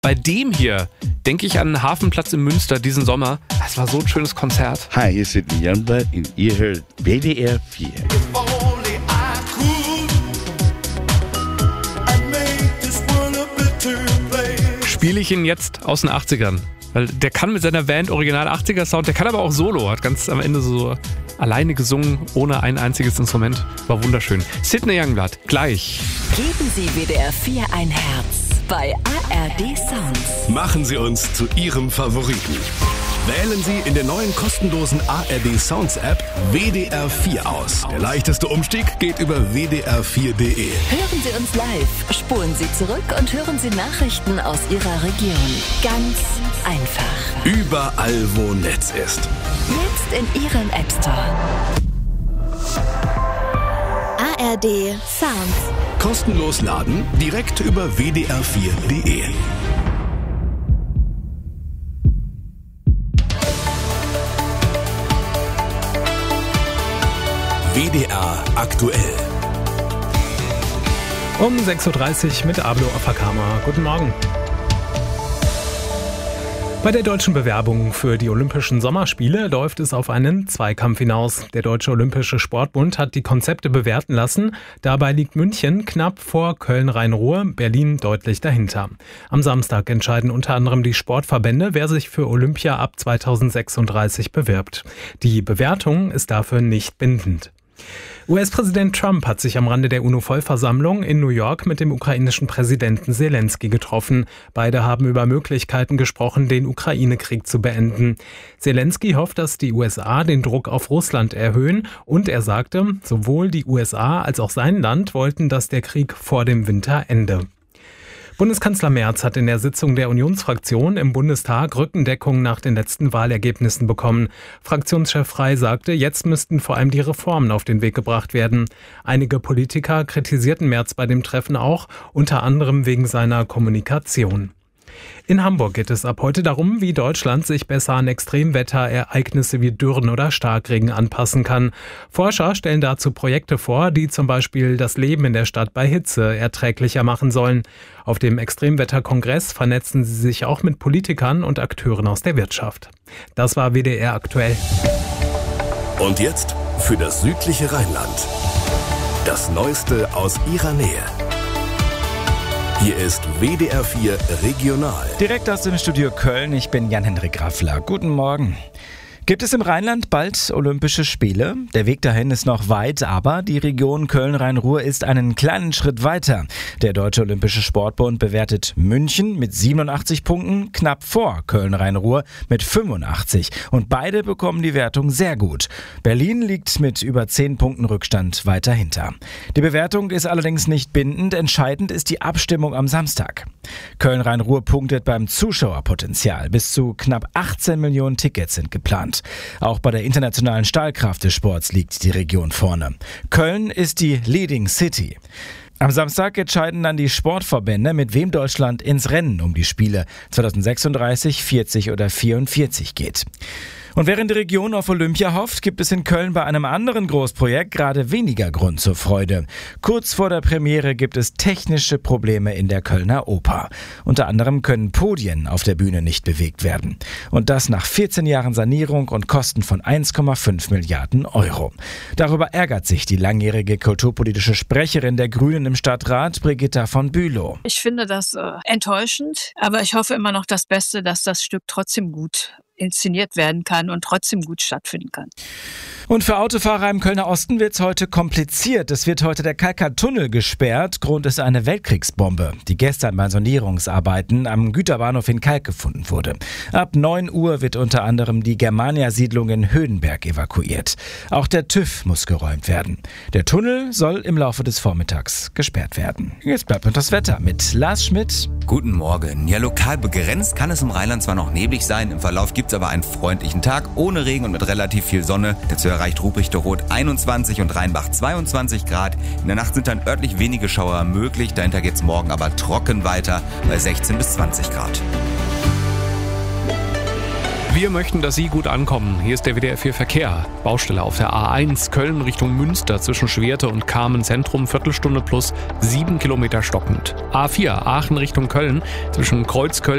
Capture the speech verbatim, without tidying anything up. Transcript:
Bei dem hier denke ich an den Hafenplatz in Münster diesen Sommer. Das war so ein schönes Konzert. Hi, hier ist Sidney Youngblood und ihr hört W D R vier. Spiele ich ihn jetzt aus den achtzigern. Weil der kann mit seiner Band Original achtziger Sound, der kann aber auch Solo, hat ganz am Ende so alleine gesungen, ohne ein einziges Instrument. War wunderschön. Sidney Youngblood, gleich. Geben Sie W D R vier ein Herz bei A R D Sounds. Machen Sie uns zu Ihrem Favoriten. Wählen Sie in der neuen kostenlosen A R D Sounds App W D R vier aus. Der leichteste Umstieg geht über W D R vier Punkt de. Hören Sie uns live, spulen Sie zurück und hören Sie Nachrichten aus Ihrer Region. Ganz einfach. Überall, wo Netz ist. Jetzt in Ihrem App Store. A R D Sounds. Kostenlos laden, direkt über W D R vier Punkt de. W D R aktuell. Um sechs Uhr dreißig mit Ablo Afakama. Guten Morgen. Bei der deutschen Bewerbung für die Olympischen Sommerspiele läuft es auf einen Zweikampf hinaus. Der Deutsche Olympische Sportbund hat die Konzepte bewerten lassen. Dabei liegt München knapp vor Köln-Rhein-Ruhr, Berlin deutlich dahinter. Am Samstag entscheiden unter anderem die Sportverbände, wer sich für Olympia ab zweitausendsechsunddreißig bewirbt. Die Bewertung ist dafür nicht bindend. U S-Präsident Trump hat sich am Rande der UNO-Vollversammlung in New York mit dem ukrainischen Präsidenten Zelensky getroffen. Beide haben über Möglichkeiten gesprochen, den Ukraine-Krieg zu beenden. Zelensky hofft, dass die U S A den Druck auf Russland erhöhen und er sagte, sowohl die U S A als auch sein Land wollten, dass der Krieg vor dem Winter ende. Bundeskanzler Merz hat in der Sitzung der Unionsfraktion im Bundestag Rückendeckung nach den letzten Wahlergebnissen bekommen. Fraktionschef Frey sagte, jetzt müssten vor allem die Reformen auf den Weg gebracht werden. Einige Politiker kritisierten Merz bei dem Treffen auch, unter anderem wegen seiner Kommunikation. In Hamburg geht es ab heute darum, wie Deutschland sich besser an Extremwetterereignisse wie Dürren oder Starkregen anpassen kann. Forscher stellen dazu Projekte vor, die zum Beispiel das Leben in der Stadt bei Hitze erträglicher machen sollen. Auf dem Extremwetterkongress vernetzen sie sich auch mit Politikern und Akteuren aus der Wirtschaft. Das war W D R aktuell. Und jetzt für das südliche Rheinland. Das Neueste aus ihrer Nähe. Hier ist W D R vier Regional. Direkt aus dem Studio Köln, ich bin Jan-Hendrik Raffler. Guten Morgen. Gibt es im Rheinland bald Olympische Spiele? Der Weg dahin ist noch weit, aber die Region Köln-Rhein-Ruhr ist einen kleinen Schritt weiter. Der Deutsche Olympische Sportbund bewertet München mit siebenundachtzig Punkten knapp vor Köln-Rhein-Ruhr mit fünfundachtzig. Und beide bekommen die Wertung sehr gut. Berlin liegt mit über zehn Punkten Rückstand weiter hinter. Die Bewertung ist allerdings nicht bindend. Entscheidend ist die Abstimmung am Samstag. Köln-Rhein-Ruhr punktet beim Zuschauerpotenzial. Bis zu knapp achtzehn Millionen Tickets sind geplant. Auch bei der internationalen Stahlkraft des Sports liegt die Region vorne. Köln ist die Leading City. Am Samstag entscheiden dann die Sportverbände, mit wem Deutschland ins Rennen um die Spiele zweitausendsechsunddreißig, vierzig oder vierundvierzig geht. Und während die Region auf Olympia hofft, gibt es in Köln bei einem anderen Großprojekt gerade weniger Grund zur Freude. Kurz vor der Premiere gibt es technische Probleme in der Kölner Oper. Unter anderem können Podien auf der Bühne nicht bewegt werden. Und das nach vierzehn Jahren Sanierung und Kosten von eins Komma fünf Milliarden Euro. Darüber ärgert sich die langjährige kulturpolitische Sprecherin der Grünen im Stadtrat, Brigitta von Bülow. Ich finde das äh, enttäuschend, aber ich hoffe immer noch das Beste, dass das Stück trotzdem gut inszeniert werden kann und trotzdem gut stattfinden kann. Und für Autofahrer im Kölner Osten wird es heute kompliziert. Es wird heute der Kalkar-Tunnel gesperrt. Grund ist eine Weltkriegsbombe, die gestern bei Sondierungsarbeiten am Güterbahnhof in Kalk gefunden wurde. Ab neun Uhr wird unter anderem die Germania-Siedlung in Höhenberg evakuiert. Auch der TÜV muss geräumt werden. Der Tunnel soll im Laufe des Vormittags gesperrt werden. Jetzt bleibt uns das Wetter mit Lars Schmidt. Guten Morgen. Ja, lokal begrenzt kann es im Rheinland zwar noch neblig sein, im Verlauf gibt es aber einen freundlichen Tag ohne Regen und mit relativ viel Sonne. Dazu erreicht Ruprechte-Roth einundzwanzig und Rheinbach zweiundzwanzig Grad. In der Nacht sind dann örtlich wenige Schauer möglich. Dahinter geht es morgen aber trocken weiter bei sechzehn bis zwanzig Grad. Wir möchten, dass Sie gut ankommen. Hier ist der W D R vier Verkehr. Baustelle auf der A eins Köln Richtung Münster zwischen Schwerte und Kamen Zentrum, Viertelstunde plus sieben Kilometer stockend. A vier Aachen Richtung Köln zwischen Kreuzköln